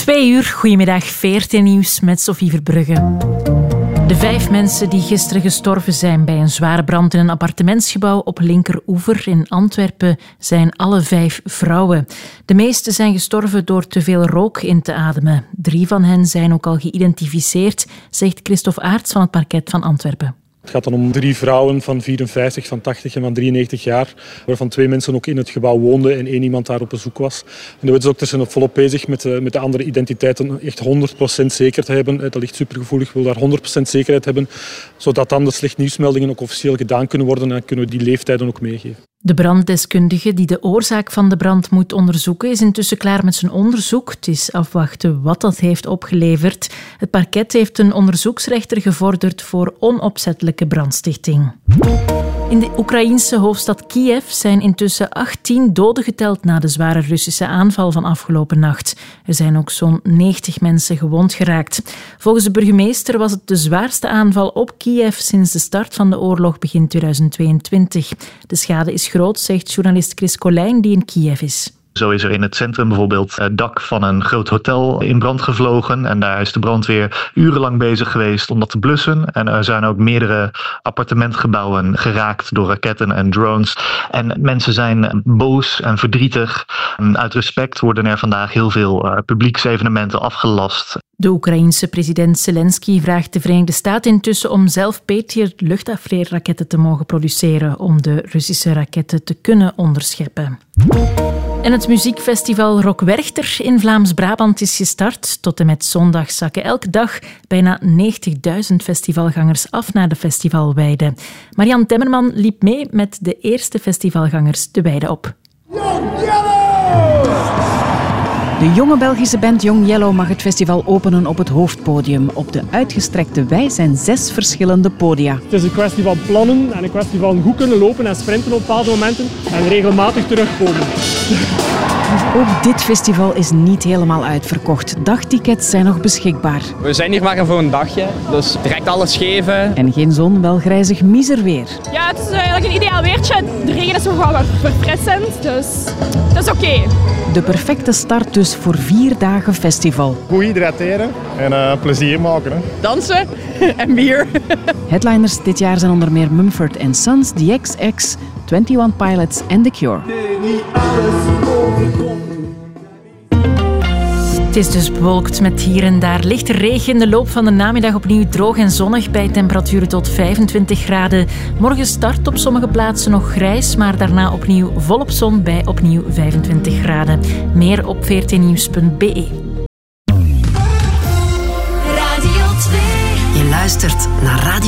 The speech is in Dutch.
2 uur, goedemiddag, VRT Nieuws met Sophie Verbrugge. De 5 mensen die gisteren gestorven zijn bij een zware brand in een appartementsgebouw op Linkeroever in Antwerpen zijn alle 5 vrouwen. De meeste zijn gestorven door te veel rook in te ademen. 3 van hen zijn ook al geïdentificeerd, zegt Christophe Aerts van het parket van Antwerpen. Het gaat dan om 3 vrouwen van 54, van 80 en van 93 jaar, waarvan 2 mensen ook in het gebouw woonden en 1 iemand daar op bezoek was. En de wetsdokters zijn volop bezig met de andere identiteiten echt 100% zeker te hebben. Dat ligt supergevoelig, wil daar 100% zekerheid hebben, zodat dan de slecht nieuwsmeldingen ook officieel gedaan kunnen worden en dan kunnen we die leeftijden ook meegeven. De branddeskundige die de oorzaak van de brand moet onderzoeken is intussen klaar met zijn onderzoek. Het is afwachten wat dat heeft opgeleverd. Het parket heeft een onderzoeksrechter gevorderd voor onopzettelijke brandstichting. In de Oekraïense hoofdstad Kiev zijn intussen 18 doden geteld na de zware Russische aanval van afgelopen nacht. Er zijn ook zo'n 90 mensen gewond geraakt. Volgens de burgemeester was het de zwaarste aanval op Kiev sinds de start van de oorlog begin 2022. De schade is groot, zegt journalist Chris Colijn, die in Kiev is. Zo is er in het centrum bijvoorbeeld het dak van een groot hotel in brand gevlogen. En daar is de brandweer urenlang bezig geweest om dat te blussen. En er zijn ook meerdere appartementgebouwen geraakt door raketten en drones. En mensen zijn boos en verdrietig. En uit respect worden er vandaag heel veel publieksevenementen afgelast. De Oekraïense president Zelensky vraagt de Verenigde Staten intussen om zelf Patriot luchtafweerraketten te mogen produceren om de Russische raketten te kunnen onderscheppen. En het muziekfestival Rock Werchter in Vlaams-Brabant is gestart. Tot en met zondag zakken elke dag bijna 90.000 festivalgangers af naar de festivalweide. Marianne Temmerman liep mee met de eerste festivalgangers de weide op. De jonge Belgische band Young Yellow mag het festival openen op het hoofdpodium. Op de uitgestrekte wei zijn 6 verschillende podia. Het is een kwestie van plannen en een kwestie van goed kunnen lopen en sprinten op bepaalde momenten en regelmatig terugkomen. Ook dit festival is niet helemaal uitverkocht. Dagtickets zijn nog beschikbaar. We zijn hier maar voor een dagje, dus direct alles geven. En geen zon, wel grijzig miserweer. Ja, het is eigenlijk een ideaal weertje. De regen is nog wel wat verfrissend, dus dat is oké. De perfecte start dus voor 4 dagen festival. Goed hydrateren en plezier maken. Hè. Dansen en bier. Headliners dit jaar zijn onder meer Mumford & Sons, The XX, 21 Pilots en The Cure. Het is dus bewolkt met hier en daar lichte regen. In de loop van de namiddag opnieuw droog en zonnig bij temperaturen tot 25 graden. Morgen start op sommige plaatsen nog grijs, maar daarna opnieuw volop zon bij opnieuw 25 graden. Meer op vrtnieuws.be. Radio 2. Je luistert naar Radio